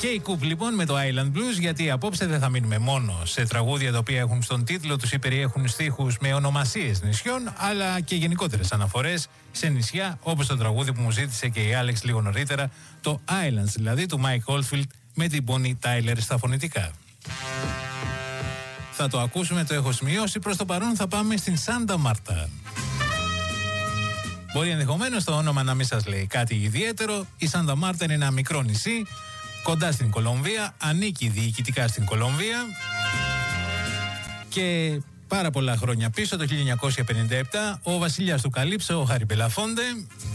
Και η Κουπ λοιπόν με το Island Blues, γιατί απόψε δεν θα μείνουμε μόνο σε τραγούδια τα οποία έχουν στον τίτλο τους ή περιέχουν στίχους με ονομασίες νησιών, αλλά και γενικότερες αναφορές σε νησιά, όπως το τραγούδι που μου ζήτησε και η Άλεξ λίγο νωρίτερα, το Islands δηλαδή του Mike Oldfield με την Bonnie Tyler στα φωνητικά. Θα το ακούσουμε, το έχω σημειώσει. Προς το παρόν θα πάμε στην Σάντα Μάρτα. Μπορεί ενδεχομένως το όνομα να μην σας λέει κάτι ιδιαίτερο. Η Σάντα Μάρτα είναι ένα μικρό νησί κοντά στην Κολομβία, ανήκει διοικητικά στην Κολομβία και πάρα πολλά χρόνια πίσω, το 1957, ο βασιλιάς του Καλύψο, ο Χάρι Μπελαφόντε,